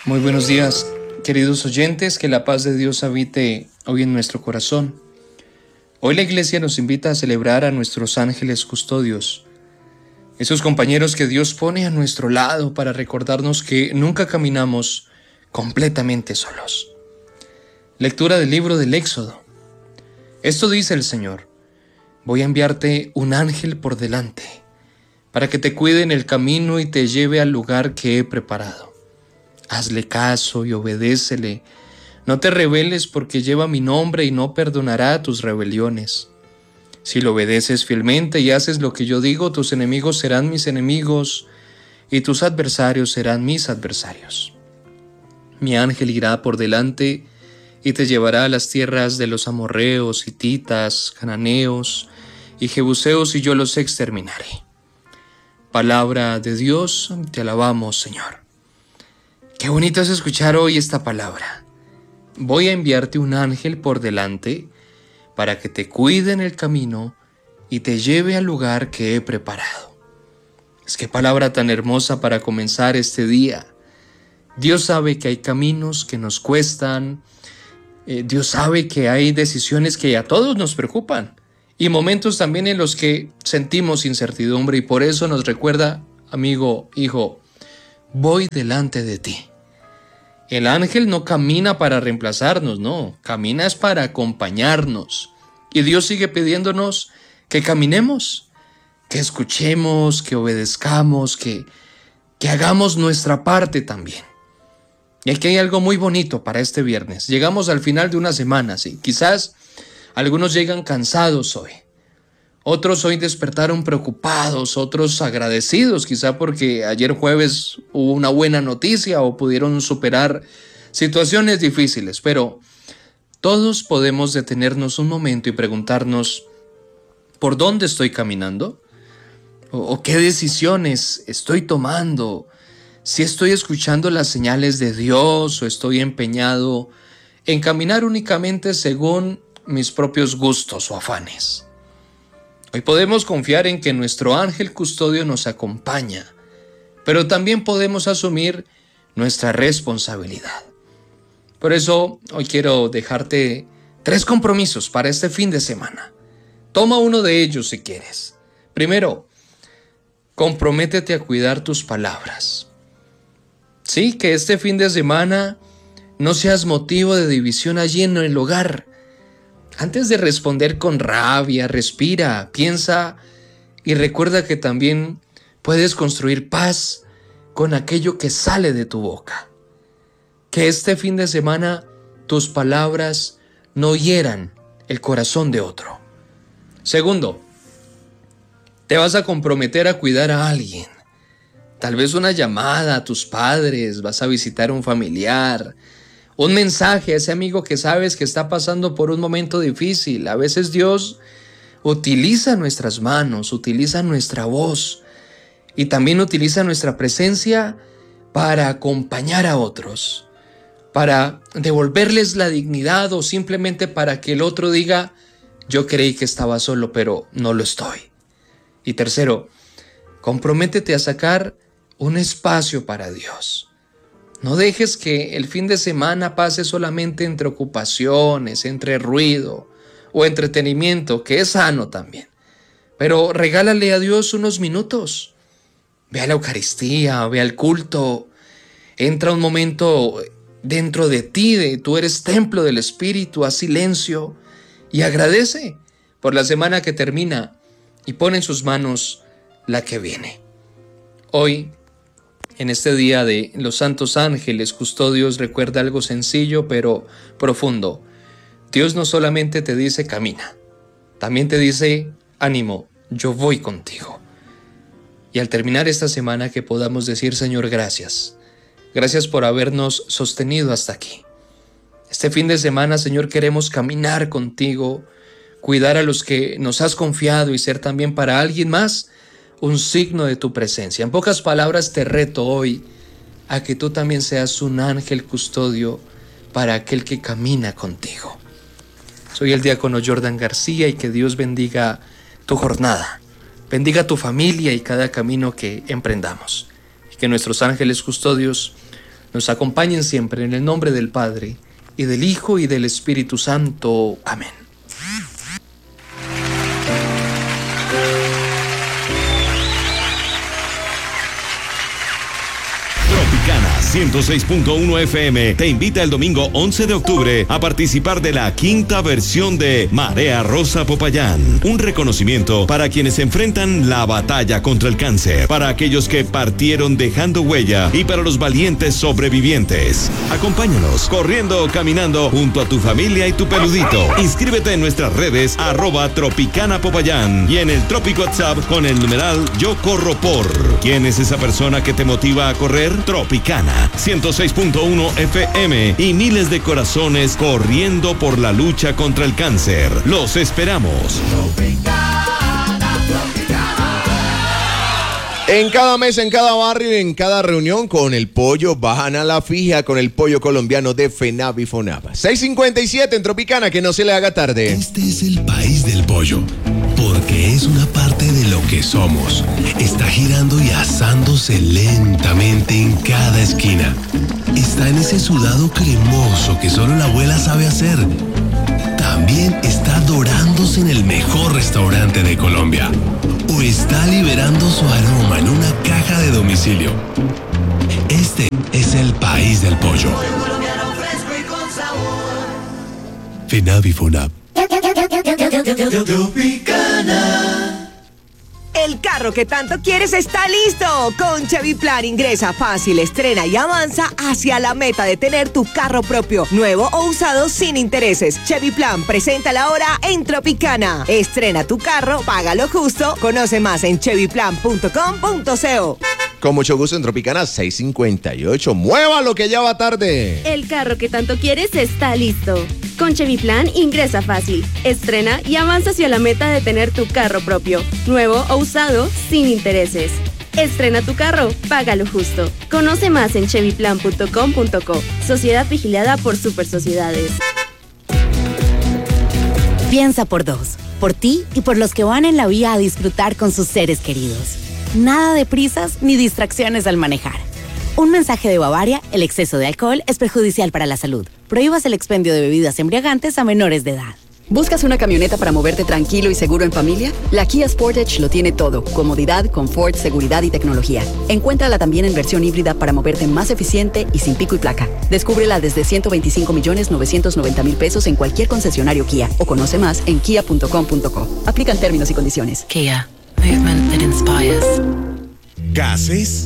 Muy buenos días, queridos oyentes, que la paz de Dios habite hoy en nuestro corazón. Hoy la Iglesia nos invita a celebrar a nuestros ángeles custodios, esos compañeros que Dios pone a nuestro lado para recordarnos que nunca caminamos completamente solos. Lectura del libro del Éxodo. Esto dice el Señor: voy a enviarte un ángel por delante, para que te cuide en el camino y te lleve al lugar que he preparado. Hazle caso y obedécele. No te rebeles, porque lleva mi nombre y no perdonará tus rebeliones. Si lo obedeces fielmente y haces lo que yo digo, tus enemigos serán mis enemigos y tus adversarios serán mis adversarios. Mi ángel irá por delante y te llevará a las tierras de los amorreos, hititas, cananeos y jebuseos, y yo los exterminaré. Palabra de Dios, te alabamos, Señor. Qué bonito es escuchar hoy esta palabra. Voy a enviarte un ángel por delante para que te cuide en el camino y te lleve al lugar que he preparado. Es que palabra tan hermosa para comenzar este día. Dios sabe que hay caminos que nos cuestan. Dios sabe que hay decisiones que a todos nos preocupan y momentos también en los que sentimos incertidumbre, y por eso nos recuerda: amigo, hijo, voy delante de ti. El ángel no camina para reemplazarnos, no, camina es para acompañarnos. Y Dios sigue pidiéndonos que caminemos, que escuchemos, que obedezcamos, que hagamos nuestra parte también. Y aquí hay algo muy bonito para este viernes. Llegamos al final de una semana, sí. Quizás algunos llegan cansados hoy. Otros hoy despertaron preocupados, otros agradecidos, quizá porque ayer jueves hubo una buena noticia o pudieron superar situaciones difíciles. Pero todos podemos detenernos un momento y preguntarnos: ¿por dónde estoy caminando? ¿O qué decisiones estoy tomando? ¿Si estoy escuchando las señales de Dios o estoy empeñado en caminar únicamente según mis propios gustos o afanes? Hoy podemos confiar en que nuestro ángel custodio nos acompaña, pero también podemos asumir nuestra responsabilidad. Por eso hoy quiero dejarte 3 compromisos para este fin de semana. Toma uno de ellos si quieres. Primero, comprométete a cuidar tus palabras. Sí, que este fin de semana no seas motivo de división allí en el hogar. Antes de responder con rabia, respira, piensa y recuerda que también puedes construir paz con aquello que sale de tu boca. Que este fin de semana tus palabras no hieran el corazón de otro. Segundo, te vas a comprometer a cuidar a alguien. Tal vez una llamada a tus padres, vas a visitar a un familiar, un mensaje a ese amigo que sabes que está pasando por un momento difícil. A veces Dios utiliza nuestras manos, utiliza nuestra voz y también utiliza nuestra presencia para acompañar a otros, para devolverles la dignidad o simplemente para que el otro diga: yo creí que estaba solo, pero no lo estoy. Y tercero, comprométete a sacar un espacio para Dios. No dejes que el fin de semana pase solamente entre ocupaciones, entre ruido o entretenimiento, que es sano también. Pero regálale a Dios unos minutos. Ve a la Eucaristía, ve al culto. Entra un momento dentro de ti, tú eres templo del Espíritu, haz silencio y agradece por la semana que termina y pon en sus manos la que viene. Hoy, en este día de los santos ángeles custodios, recuerda algo sencillo pero profundo. Dios no solamente te dice camina, también te dice: ánimo, yo voy contigo. Y al terminar esta semana, que podamos decir: Señor, gracias. Gracias por habernos sostenido hasta aquí. Este fin de semana, Señor, queremos caminar contigo, cuidar a los que nos has confiado y ser también para alguien más un signo de tu presencia. En pocas palabras, te reto hoy a que tú también seas un ángel custodio para aquel que camina contigo. Soy el diácono Jordan García, y que Dios bendiga tu jornada, bendiga tu familia y cada camino que emprendamos. Y que nuestros ángeles custodios nos acompañen siempre en el nombre del Padre, y del Hijo, y del Espíritu Santo. Amén. Tropicana 106.1 FM te invita el domingo 11 de octubre a participar de la quinta versión de Marea Rosa Popayán. Un reconocimiento para quienes enfrentan la batalla contra el cáncer, para aquellos que partieron dejando huella y para los valientes sobrevivientes. Acompáñanos corriendo o caminando junto a tu familia y tu peludito. Inscríbete en nuestras redes @Tropicana Popayán y en el Tropic WhatsApp con el numeral Yo Corro Por. ¿Quién es esa persona que te motiva a correr? Tropicana 106.1 FM y miles de corazones corriendo por la lucha contra el cáncer. Los esperamos. En cada mesa, en cada barrio y en cada reunión con el pollo bajan a la fija con el pollo colombiano de FENAV y FONAV. 6:57 en Tropicana, que no se le haga tarde. Este es el país del pollo, porque es una parte de lo que somos. Está girando y asándose lentamente en cada esquina. Está en ese sudado cremoso que solo la abuela sabe hacer. También está dorándose en el mejor restaurante de Colombia. O está liberando su aroma en una caja de domicilio. Este es el país del pollo. FENAV y FONAV. El carro que tanto quieres está listo. Con Chevy Plan ingresa fácil, estrena y avanza hacia la meta de tener tu carro propio, nuevo o usado sin intereses. Chevy Plan presenta la hora en Tropicana. Estrena tu carro, págalo justo. Conoce más en chevyplan.com.co. Con mucho gusto en Tropicana 6:58. ¡Mueva lo que ya va tarde! El carro que tanto quieres está listo. Con Chevy Plan ingresa fácil, estrena y avanza hacia la meta de tener tu carro propio, nuevo o usado, sin intereses. Estrena tu carro, págalo justo. Conoce más en chevyplan.com.co. Sociedad vigilada por Super Sociedades. Piensa por dos, por ti y por los que van en la vía a disfrutar con sus seres queridos. Nada de prisas ni distracciones al manejar. Un mensaje de Bavaria: el exceso de alcohol es perjudicial para la salud. Prohíbas el expendio de bebidas embriagantes a menores de edad. ¿Buscas una camioneta para moverte tranquilo y seguro en familia? La Kia Sportage lo tiene todo: comodidad, confort, seguridad y tecnología. Encuéntrala también en versión híbrida para moverte más eficiente y sin pico y placa. Descúbrela desde 125.990.000 pesos en cualquier concesionario Kia o conoce más en kia.com.co. Aplican términos y condiciones. Kia, movement that inspires. Gases,